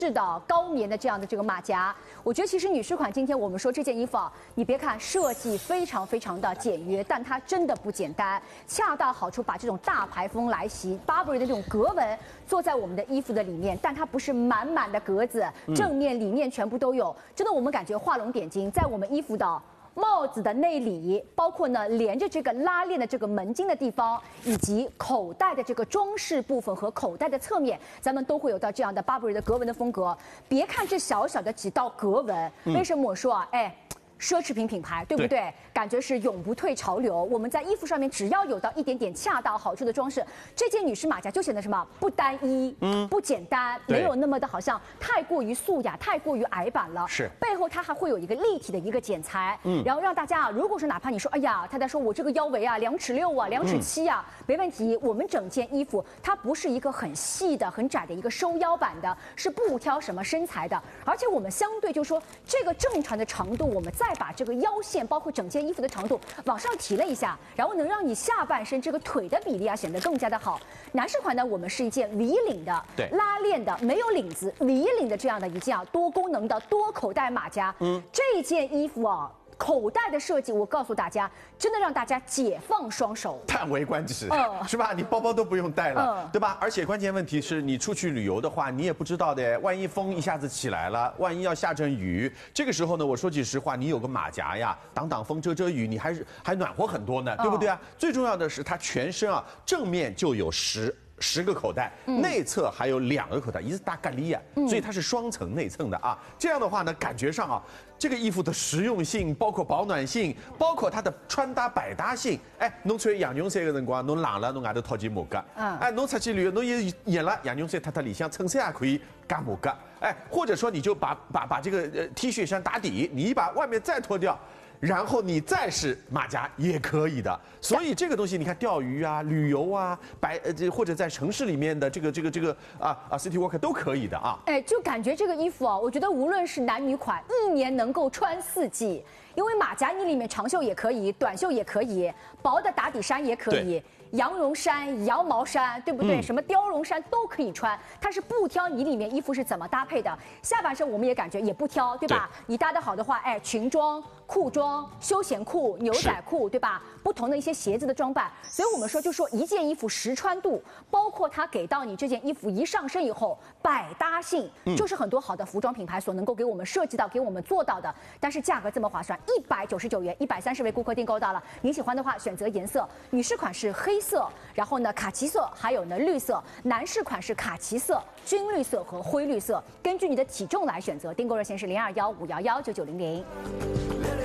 是的，高棉的这样的这个马甲，我觉得其实女士款今天我们说这件衣服啊，你别看设计非常的简约，但它真的不简单，恰到好处把这种大牌风来袭，Burberry 的这种格纹做在我们的衣服的里面，但它不是满满的格子，正面里面全部都有，真的我们感觉画龙点睛，在我们衣服的。帽子的内里，包括呢连着这个拉链的这个门襟的地方，以及口袋的这个装饰部分和口袋的侧面，咱们都会有到这样的 Burberry 的格纹的风格。别看这小小的几道格纹，为什么我说啊？奢侈品品牌，对不对？感觉是永不退潮流。我们在衣服上面只要有到一点点恰到好处的装饰，这件女士马甲就显得什么不单一，不简单，没有那么的好像太过于素雅、太过于矮板了。 是背后它还会有一个立体的一个剪裁，然后让大家啊，如果说哪怕你说，哎呀，太太说我这个腰围啊2.6尺啊，2.7尺啊，没问题。我们整件衣服它不是一个很细的、很窄的一个收腰版的，是不挑什么身材的，而且我们相对就说这个正常的长度，我们再把这个腰线包括整件衣服的长度往上提了一下，然后能让你下半身这个腿的比例啊显得更加的好。男士款呢，我们是一件 V 领的， 对， 拉链的，没有领子 V 领的这样的一件啊多功能的多口袋马甲。这件衣服啊。口袋的设计，我告诉大家，真的让大家解放双手， 叹为观止，是吧？你包包都不用带了，对吧？而且关键问题是你出去旅游的话，你也不知道的，万一风一下子起来了，万一要下阵雨，这个时候呢，我说句实话，你有个马甲呀，挡风遮雨，你还暖和很多呢，对不对啊？最重要的是它全身啊，正面就有10个口袋，内侧还有2个口袋，一个是大咖喱呀，所以它是双层内衬的啊。这样的话呢，感觉上啊，这个衣服的实用性，包括保暖性，包括它的穿搭百搭性。侬穿羊绒衫的辰光，侬冷了，侬外头套件马甲。侬出去旅游，侬也热了，羊绒衫脱里向，衬衫也可以加马甲。或者说你就把这个T 恤衫打底，你把外面再脱掉。然后你再是马甲也可以的，所以这个东西你看钓鱼啊、旅游啊、或者在城市里面的这个City Walk 都可以的啊。 就感觉这个衣服啊，我觉得无论是男女款，1年能够穿4季，因为马甲你里面长袖也可以，短袖也可以，薄的打底衫也可以。羊绒衫、羊毛衫，对不对？什么貂绒衫都可以穿，它是不挑你里面衣服是怎么搭配的。下半身我们也感觉也不挑，对吧？你搭得好的话，裙装、裤装、休闲裤、牛仔裤，对吧？不同的一些鞋子的装扮，所以我们就说一件衣服实穿度，包括它给到你这件衣服一上身以后百搭性，就是很多好的服装品牌所能够给我们设计到、给我们做到的。但是价格这么划算，199元，130位顾客订购到了。您喜欢的话选择颜色，女士款是黑色，然后呢卡其色，还有呢绿色。男士款是卡其色、军绿色和灰绿色。根据你的体重来选择，订购热线是0215119900。